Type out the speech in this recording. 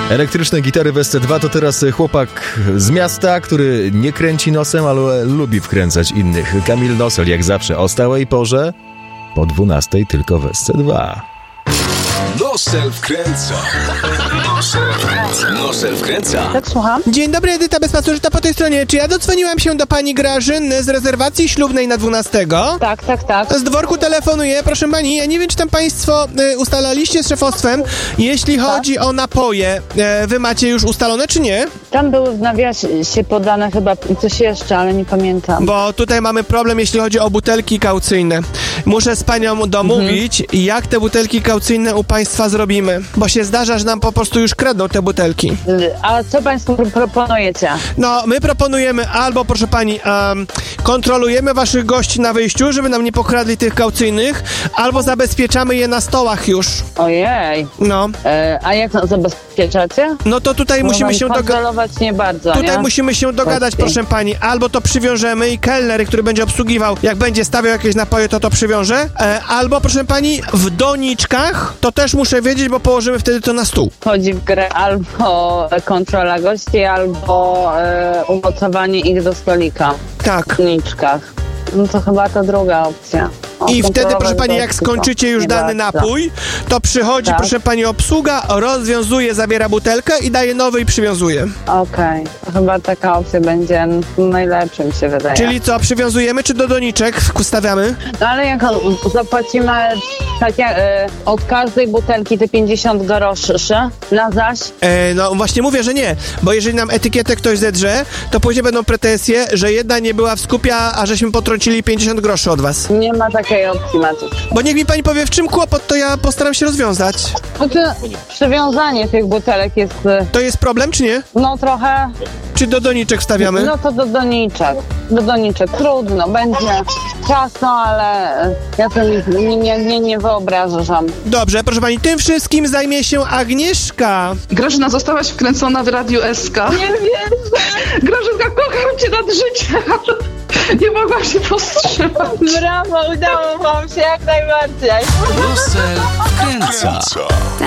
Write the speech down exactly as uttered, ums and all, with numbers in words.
Elektryczne gitary w S C dwa to teraz chłopak z miasta, który nie kręci nosem, ale lubi wkręcać innych. Kamil Nosel, jak zawsze, o stałej porze, po dwunastej tylko w S C dwa. Nosel wkręca. Nosel wkręca. Nosel wkręca. Tak, słucham. Dzień dobry, Edyta bez pasożyta po tej stronie. Czy ja dodzwoniłam się do pani Grażyny z rezerwacji ślubnej na dwunastego? Tak, tak, tak. Z dworku telefonuję, proszę pani, ja nie wiem, czy tam państwo y, ustalaliście z szefostwem, jeśli chodzi tak. o napoje, y, wy macie już ustalone, czy nie? Tam były w nawiasie podane chyba coś jeszcze, ale nie pamiętam. Bo tutaj mamy problem, jeśli chodzi o butelki kaucyjne. Muszę z panią domówić, mhm. jak te butelki kaucyjne u państwa zrobimy, bo się zdarza, że nam po prostu już kradną te butelki. A co państwo proponujecie? No, my proponujemy albo, proszę pani, um, kontrolujemy waszych gości na wyjściu, żeby nam nie pokradli tych kaucyjnych, albo zabezpieczamy je na stołach już. Ojej. No. E, a jak to zabezpieczacie? No to tutaj Można musimy się kontrolować nie bardzo, Tutaj nie? musimy się dogadać, Właśnie. proszę pani, albo to przywiążemy i kelner, który będzie obsługiwał, jak będzie stawiał jakieś napoje, to to przywiąże, e, albo, proszę pani, w doniczkach, to też muszę wiedzieć, bo położymy wtedy to na stół. Chodzi w grę albo kontrola gości, albo e, umocowanie ich do stolika. Tak. W doniczkach. No to chyba to druga opcja. O, I wtedy, proszę pani, jak gości, skończycie już nie dany bardzo. napój, to przychodzi, Tak. proszę pani, obsługa, rozwiązuje, zabiera butelkę i daje nowy i przywiązuje. Okej, okay. Chyba taka opcja będzie najlepsza, mi się wydaje. Czyli co, przywiązujemy, czy do doniczek stawiamy? No ale jak zapłacimy tak jak, e, od każdej butelki te pięćdziesiąt groszy na zaś? E, no właśnie mówię, że nie, bo jeżeli nam etykietę ktoś zedrze, to później będą pretensje, że jedna nie była w skupie, a żeśmy potrącili pięćdziesiąt groszy od was. Nie ma takiej opcji, Maciek. Bo niech mi pani powie, w czym kłopot, to ja postaram się rozwiązać. Znaczy, przywiązanie tych butelek jest, To jest problem, czy nie? no trochę, Czy do doniczek wstawiamy? no to do doniczek. Do doniczek trudno, będzie ciasno, ale ja to nie, nie, nie, nie wyobrażam. Dobrze, proszę pani, tym wszystkim zajmie się Agnieszka. Grażyna, zostałaś wkręcona w Radiu S K. Nie wiem. Grażynka, kocham cię nad życie. Nie mogłam się powstrzymać. Brawo, udało wam się jak najbardziej. Nosel wkręca.